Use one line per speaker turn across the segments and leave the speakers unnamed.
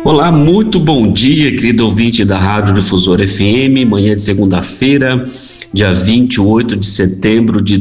Olá, muito bom dia, querido ouvinte da Rádio Difusora FM, manhã de segunda-feira, dia 28 de setembro de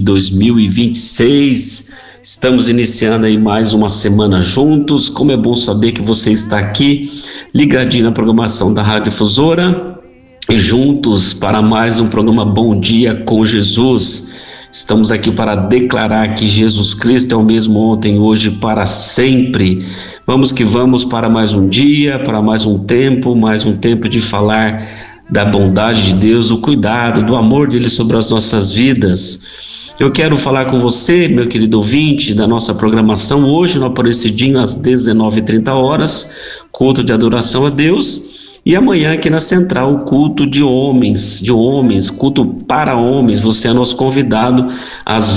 2026. Estamos iniciando aí mais uma semana juntos. Como é bom saber que você está aqui, ligadinho na programação da Rádio Difusora e juntos para mais um programa Bom Dia com Jesus. Estamos aqui para declarar que Jesus Cristo é o mesmo ontem, hoje e para sempre. Vamos que vamos para mais um dia, para mais um tempo de falar da bondade de Deus, do cuidado, do amor dele sobre as nossas vidas. Eu quero falar com você, meu querido ouvinte, da nossa programação hoje no Aparecidinho às 19h30, culto de adoração a Deus. E amanhã aqui na Central, o culto de homens, culto para homens. Você é nosso convidado às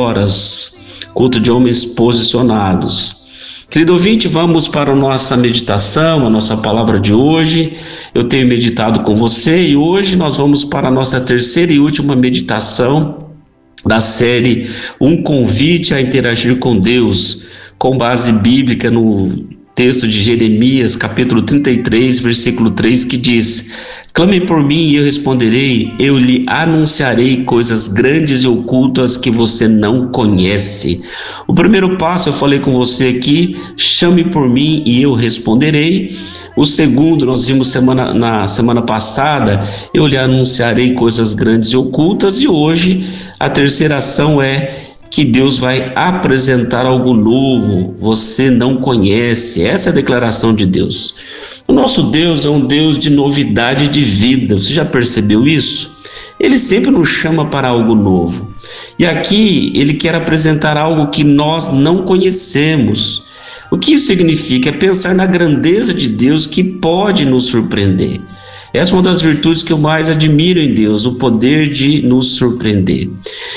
20h, culto de homens posicionados. Querido ouvinte, vamos para a nossa meditação, a nossa palavra de hoje. Eu tenho meditado com você e hoje nós vamos para a nossa terceira e última meditação da série Um Convite a Interagir com Deus, com base bíblica no texto de Jeremias, capítulo 33, versículo 3, que diz: clame por mim e eu responderei, eu lhe anunciarei coisas grandes e ocultas que você não conhece. O primeiro passo eu falei com você aqui, chame por mim e eu responderei. O segundo, nós vimos na semana passada, eu lhe anunciarei coisas grandes e ocultas. E hoje a terceira ação é que Deus vai apresentar algo novo, você não conhece. Essa é a declaração de Deus. O nosso Deus é um Deus de novidade de vida. Você já percebeu isso? Ele sempre nos chama para algo novo. E aqui ele quer apresentar algo que nós não conhecemos. O que isso significa? É pensar na grandeza de Deus que pode nos surpreender. Essa é uma das virtudes que eu mais admiro em Deus, o poder de nos surpreender.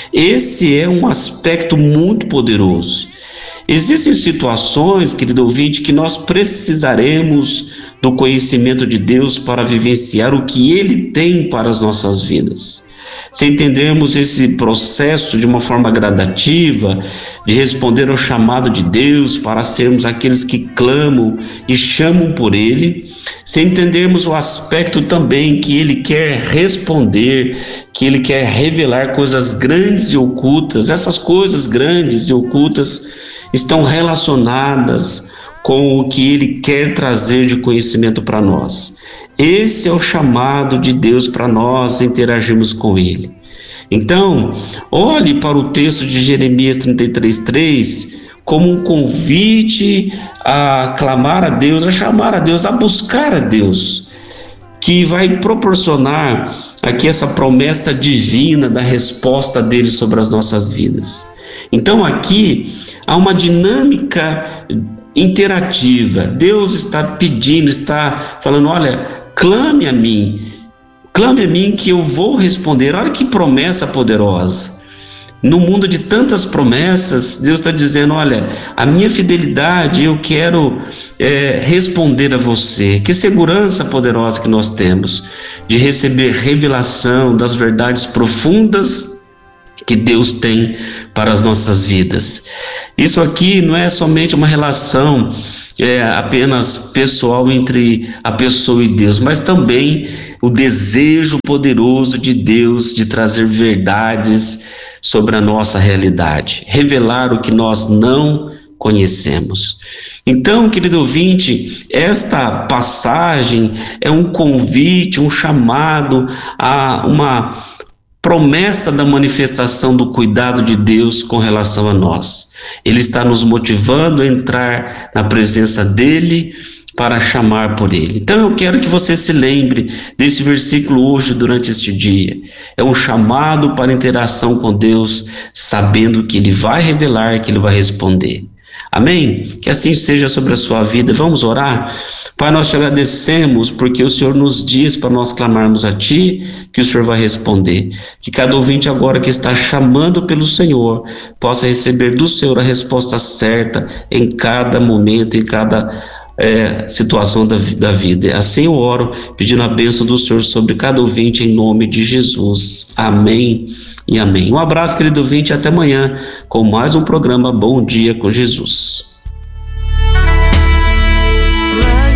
Esse é um aspecto muito poderoso. Existem situações, querido ouvinte, que nós precisaremos do conhecimento de Deus para vivenciar o que Ele tem para as nossas vidas. Se entendermos esse processo de uma forma gradativa, de responder ao chamado de Deus para sermos aqueles que clamam e chamam por Ele, se entendermos o aspecto também que Ele quer responder, que Ele quer revelar coisas grandes e ocultas, essas coisas grandes e ocultas estão relacionadas com o que Ele quer trazer de conhecimento para nós. Esse é o chamado de Deus para nós interagirmos com Ele. Então, olhe para o texto de Jeremias 33:3 como um convite a clamar a Deus, a chamar a Deus, a buscar a Deus, que vai proporcionar aqui essa promessa divina da resposta dele sobre as nossas vidas. Então aqui há uma dinâmica interativa. Deus está pedindo, está falando, olha, clame a mim que eu vou responder. Olha que promessa poderosa. No mundo de tantas promessas, Deus está dizendo, olha, a minha fidelidade eu quero responder a você. Que segurança poderosa que nós temos de receber revelação das verdades profundas que Deus tem para as nossas vidas. Isso aqui não é somente uma relação apenas pessoal entre a pessoa e Deus, mas também o desejo poderoso de Deus de trazer verdades sobre a nossa realidade, revelar o que nós não conhecemos. Então, querido ouvinte, esta passagem é um convite, um chamado a uma promessa da manifestação do cuidado de Deus com relação a nós. Ele está nos motivando a entrar na presença dele para chamar por ele. Então eu quero que você se lembre desse versículo hoje durante este dia. É um chamado para interação com Deus, sabendo que ele vai revelar, que ele vai responder. Amém? Que assim seja sobre a sua vida. Vamos orar? Pai, nós te agradecemos porque o Senhor nos diz para nós clamarmos a Ti, que o Senhor vai responder. Que cada ouvinte agora que está chamando pelo Senhor possa receber do Senhor a resposta certa em cada momento, em cada situação da vida. Assim eu oro, pedindo a bênção do Senhor sobre cada ouvinte, em nome de Jesus. Amém e amém. Um abraço, querido ouvinte, até amanhã com mais um programa Bom Dia com Jesus.
Lágrimas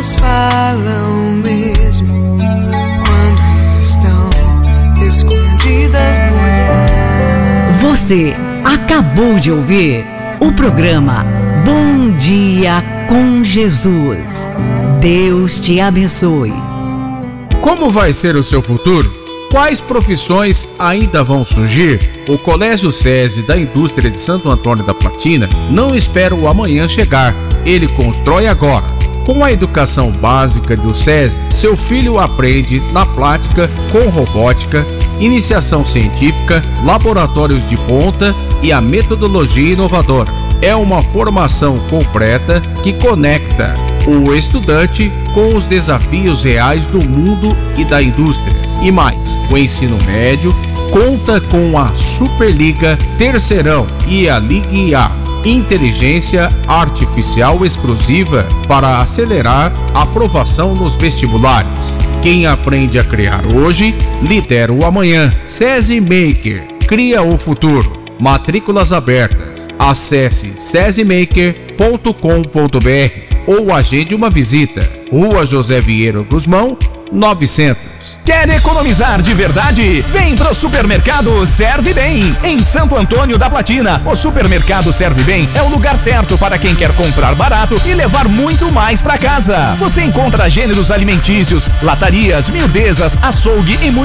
elas falam mesmo quando estão escondidas no olhar.
Você acabou de ouvir o programa Bom Dia com Jesus. Deus te abençoe.
Como vai ser o seu futuro? Quais profissões ainda vão surgir? O Colégio SESI da Indústria de Santo Antônio da Platina não espera o amanhã chegar, ele constrói agora. Com a educação básica do SESI, seu filho aprende na prática com robótica, iniciação científica, laboratórios de ponta e a metodologia inovadora. É uma formação completa que conecta o estudante com os desafios reais do mundo e da indústria. E mais, o ensino médio conta com a Superliga Terceirão e a Ligue A, inteligência artificial exclusiva para acelerar a aprovação nos vestibulares. Quem aprende a criar hoje, lidera o amanhã. SESI Maker, cria o futuro. Matrículas abertas. Acesse sesimaker.com.br ou agende uma visita. Rua José Vieira Guzmão, 900.
Quer economizar de verdade? Vem pro Supermercado Serve Bem. Em Santo Antônio da Platina, o Supermercado Serve Bem é o lugar certo para quem quer comprar barato e levar muito mais para casa. Você encontra gêneros alimentícios, latarias, miudezas, açougue e muito